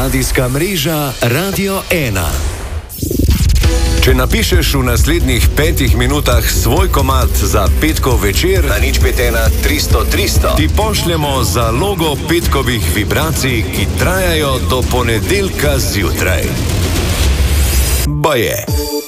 Radijska mreža Radio 1. Če napišeš v naslednjih 5 minutah svoj komad za petkov večer, na 051 300 300, ti pošljemo zalogo petkovih vibracij, ki trajajo do ponedeljka zjutraj. Baje.